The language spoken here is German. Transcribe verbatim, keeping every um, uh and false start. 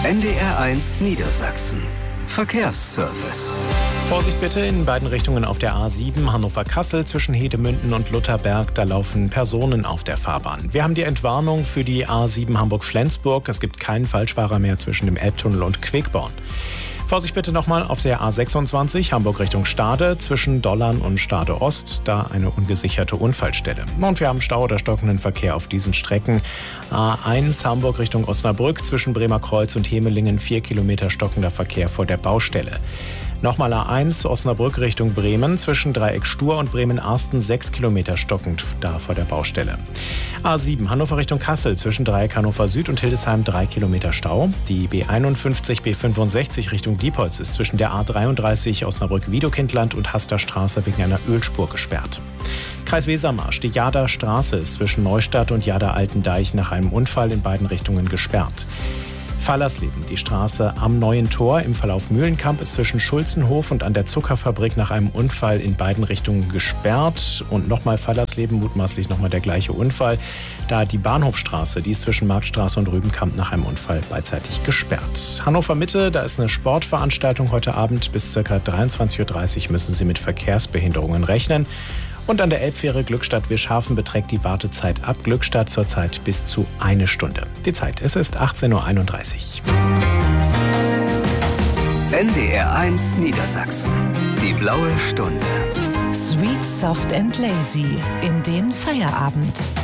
N D R eins Niedersachsen. Verkehrsservice. Vorsicht bitte in beiden Richtungen auf der A sieben Hannover-Kassel zwischen Hedemünden und Lutherberg. Da laufen Personen auf der Fahrbahn. Wir haben die Entwarnung für die A sieben Hamburg-Flensburg. Es gibt keinen Falschfahrer mehr zwischen dem Elbtunnel und Quickborn. Vorsicht bitte nochmal auf der A sechsundzwanzig Hamburg Richtung Stade zwischen Dollern und Stade Ost. Da eine ungesicherte Unfallstelle. Und wir haben Stau oder stockenden Verkehr auf diesen Strecken. A eins Hamburg Richtung Osnabrück zwischen Bremer Kreuz und Hemelingen. Vier Kilometer stockender Verkehr vor der Baustelle. Nochmal A eins Osnabrück Richtung Bremen zwischen Dreieck Stur und Bremen-Arsten. Sechs Kilometer stockend da vor der Baustelle. A sieben Hannover Richtung Kassel zwischen Dreieck Hannover Süd und Hildesheim. Drei Kilometer Stau. Die B einundfünfzig B fünfundsechzig Richtung Diepholz ist zwischen der A dreiunddreißig Osnabrück-Wiedokindland und Hasterstraße wegen einer Ölspur gesperrt. Kreis Wesermarsch. Die Jader Straße ist zwischen Neustadt und Jader-Altendeich nach einem Unfall in beiden Richtungen gesperrt. Fallersleben. Die Straße am Neuen Tor im Verlauf Mühlenkamp ist zwischen Schulzenhof und an der Zuckerfabrik nach einem Unfall in beiden Richtungen gesperrt. Und nochmal Fallersleben, mutmaßlich nochmal der gleiche Unfall. Da die Bahnhofstraße, die ist zwischen Marktstraße und Rübenkamp nach einem Unfall beidseitig gesperrt. Hannover Mitte, da ist eine Sportveranstaltung heute Abend. Bis ca. dreiundzwanzig Uhr dreißig müssen Sie mit Verkehrsbehinderungen rechnen. Und an der Elbfähre Glückstadt-Wischhafen beträgt die Wartezeit ab Glückstadt zurzeit bis zu eine Stunde. Die Zeit, es ist achtzehn Uhr einunddreißig. N D R eins Niedersachsen. Die blaue Stunde. Sweet, soft and lazy in den Feierabend.